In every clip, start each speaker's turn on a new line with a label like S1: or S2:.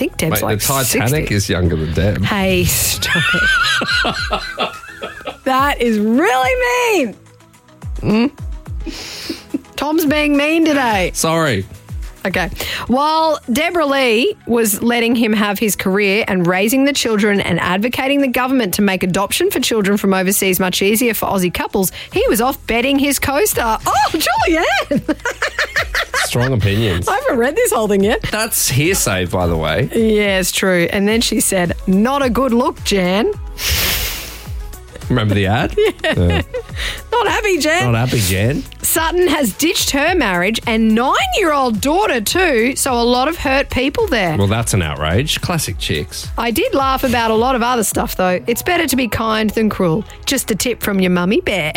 S1: think Deb's
S2: Mate,
S1: like
S2: the Titanic
S1: 60.
S2: is younger than Deb.
S1: Hey, stop it. That is really mean. Tom's being mean today.
S2: Sorry.
S1: Okay. While Deborah Lee was letting him have his career and raising the children and advocating the government to make adoption for children from overseas much easier for Aussie couples, he was off betting his co-star. Oh, Julianne!
S2: Strong opinions.
S1: I haven't read this whole thing yet.
S2: That's hearsay, by the way.
S1: Yeah, it's true. And then she said, not a good look, Jan.
S2: Remember the ad? Yeah.
S1: Not happy, Jan.
S2: Not happy, Jan.
S1: Sutton has ditched her marriage and 9-year-old daughter too, so a lot of hurt people there.
S2: Well, that's an outrage. Classic chicks.
S1: I did laugh about a lot of other stuff though. It's better to be kind than cruel. Just a tip from your mummy bear.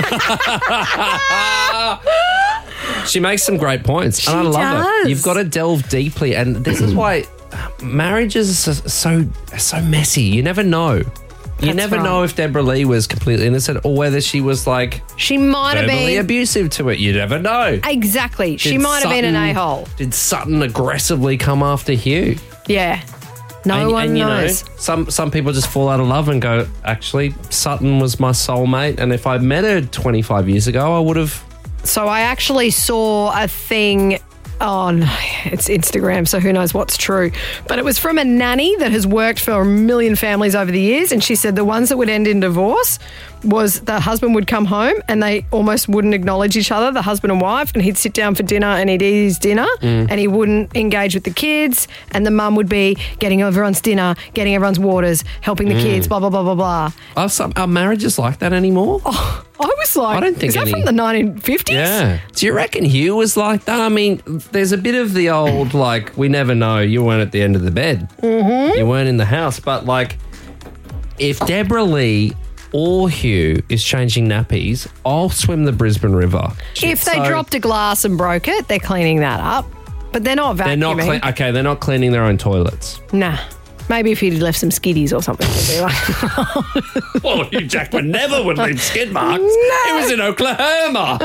S2: She makes some great points. And I love
S1: does.
S2: it. You've got to delve deeply. And this is why marriages are so messy. You never know. You
S1: That's
S2: never
S1: right.
S2: know if Deborah Lee was completely innocent or whether she was like
S1: She might have
S2: verbally
S1: been.
S2: abusive to it. You never know.
S1: Exactly. She
S2: Did
S1: might have been an
S2: Sutton-
S1: a-hole.
S2: Did Sutton aggressively come after Hugh?
S1: Yeah. No one
S2: you
S1: knows.
S2: know, some people just fall out of love and go, actually, Sutton was my soulmate, and if I'd met her 25 years ago, I would have.
S1: So I actually saw a thing on, it's Instagram, so who knows what's true. But it was from a nanny that has worked for a million families over the years, and she said the ones that would end in divorce was the husband would come home and they almost wouldn't acknowledge each other, the husband and wife, and he'd sit down for dinner and he'd eat his dinner and he wouldn't engage with the kids, and the mum would be getting everyone's dinner, getting everyone's waters, helping the kids, blah, blah, blah, blah, blah.
S2: Are marriages like that anymore?
S1: I was like,
S2: I don't think
S1: is that
S2: any-
S1: from the 1950s?
S2: Yeah. Do you reckon Hugh was like that? I mean, there's a bit of the old, like, we never know, you weren't at the end of the bed. Mm-hmm. You weren't in the house. But, like, if Deborah Lee or Hugh is changing nappies, I'll swim the Brisbane River.
S1: If they
S2: So
S1: dropped a glass and broke it, they're cleaning that up. But they're not
S2: They're not
S1: vacuuming.
S2: they're not cleaning their own toilets.
S1: Nah. Maybe if he'd left some skiddies or something. It'd be like,
S2: Well, Hugh Jackman never would leave skid marks.
S1: No.
S2: He was in Oklahoma.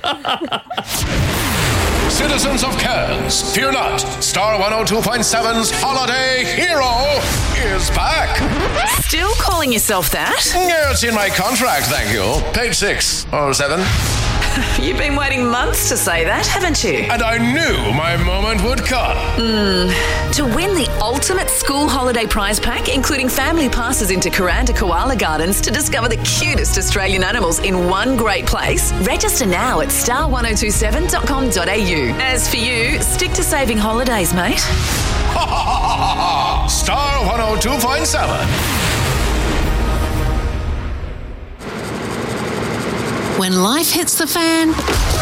S3: Citizens of Cairns, fear not. Star 102.7's Holiday Hero is back.
S4: Still calling yourself that?
S3: Yeah, it's in my contract, thank you. Page 6 or 7.
S4: You've been waiting months to say that, haven't you?
S3: And I knew my moment would come.
S4: To win the ultimate school holiday prize pack, including family passes into Kuranda Koala Gardens to discover the cutest Australian animals in one great place, register now at star1027.com.au. As for you, stick to saving holidays, mate.
S3: Star 102.7.
S5: When life hits the fan,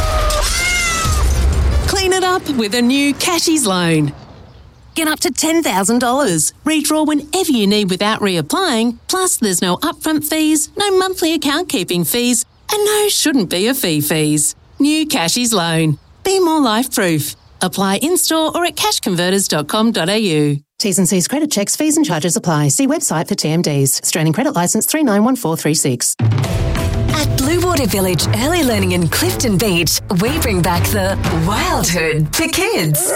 S5: clean it up with a new Cashies loan. Get up to $10,000. Redraw whenever you need without reapplying. Plus, there's no upfront fees, no monthly account keeping fees, and no shouldn't be a fee fees. New Cashies loan. Be more life proof. Apply in-store or at cashconverters.com.au. T's and C's credit checks, fees and charges apply. See website for TMDs. Australian Credit Licence 391436.
S6: At Blue Water Village Early Learning in Clifton Beach, we bring back the wildhood for kids.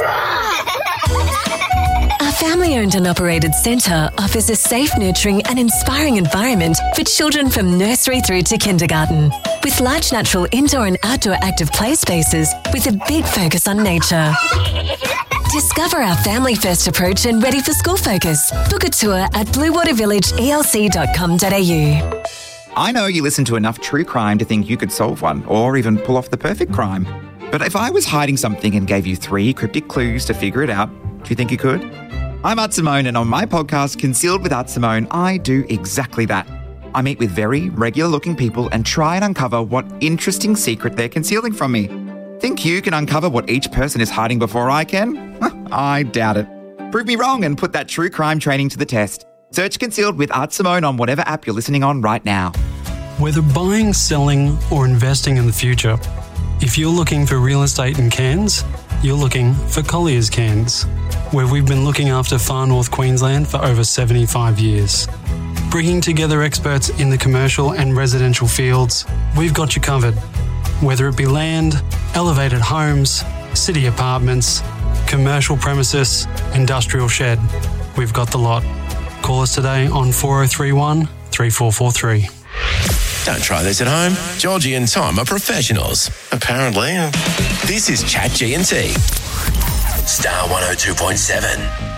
S6: Our family-owned and operated centre offers a safe, nurturing and inspiring environment for children from nursery through to kindergarten. With large natural indoor and outdoor active play spaces with a big focus on nature. Discover our family-first approach and ready for school focus. Book a tour at bluewatervillageelc.com.au.
S7: I know you listen to enough true crime to think you could solve one, or even pull off the perfect crime. But if I was hiding something and gave you 3 cryptic clues to figure it out, do you think you could? I'm Art Simone, and on my podcast, Concealed with Art Simone, I do exactly that. I meet with very regular-looking people and try and uncover what interesting secret they're concealing from me. Think you can uncover what each person is hiding before I can? I doubt it. Prove me wrong and put that true crime training to the test. Search Concealed with Art Simone on whatever app you're listening on right now.
S8: Whether buying, selling, or investing in the future, if you're looking for real estate in Cairns, you're looking for Collier's Cairns, where we've been looking after far north Queensland for over 75 years. Bringing together experts in the commercial and residential fields, we've got you covered. Whether it be land, elevated homes, city apartments, commercial premises, industrial shed. We've got the lot. Call us today on 4031 3443.
S3: Don't try this at home. Georgie and Tom are professionals, apparently. This is Chat G&T. Star 102.7.